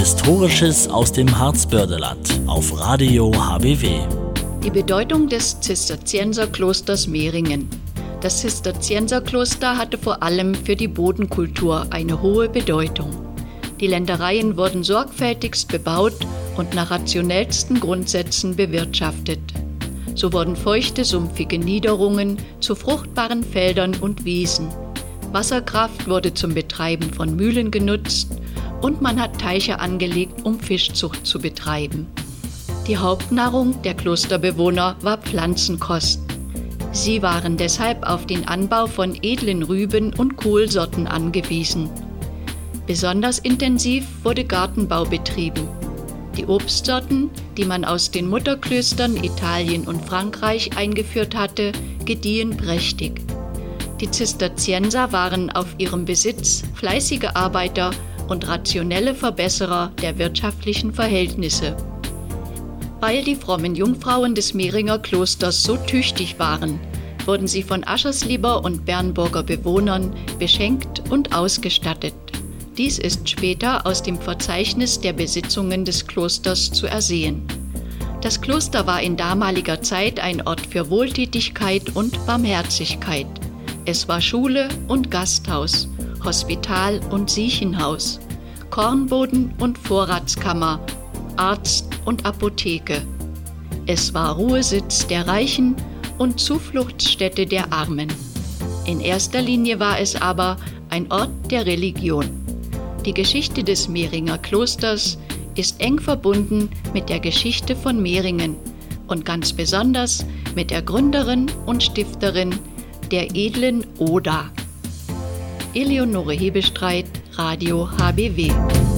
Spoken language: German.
Historisches aus dem Harzbördeland auf Radio HBW. Die Bedeutung des Zisterzienserklosters Mehringen. Das Zisterzienserkloster hatte vor allem für die Bodenkultur eine hohe Bedeutung. Die Ländereien wurden sorgfältigst bebaut und nach rationellsten Grundsätzen bewirtschaftet. So wurden feuchte, sumpfige Niederungen zu fruchtbaren Feldern und Wiesen. Wasserkraft wurde zum Betreiben von Mühlen genutzt und man hat Teiche angelegt, um Fischzucht zu betreiben. Die Hauptnahrung der Klosterbewohner war Pflanzenkost. Sie waren deshalb auf den Anbau von edlen Rüben und Kohlsorten angewiesen. Besonders intensiv wurde Gartenbau betrieben. Die Obstsorten, die man aus den Mutterklöstern Italien und Frankreich eingeführt hatte, gediehen prächtig. Die Zisterzienser waren auf ihrem Besitz fleißige Arbeiter und rationelle Verbesserer der wirtschaftlichen Verhältnisse. Weil die frommen Jungfrauen des Mehringer Klosters so tüchtig waren, wurden sie von Ascherslieber und Bernburger Bewohnern beschenkt und ausgestattet. Dies ist später aus dem Verzeichnis der Besitzungen des Klosters zu ersehen. Das Kloster war in damaliger Zeit ein Ort für Wohltätigkeit und Barmherzigkeit. Es war Schule und Gasthaus, Hospital und Siechenhaus, Kornboden und Vorratskammer, Arzt und Apotheke. Es war Ruhesitz der Reichen und Zufluchtsstätte der Armen. In erster Linie war es aber ein Ort der Religion. Die Geschichte des Mehringer Klosters ist eng verbunden mit der Geschichte von Mehringen und ganz besonders mit der Gründerin und Stifterin der edlen Oda. Eleonore Hebestreit, Radio HBW.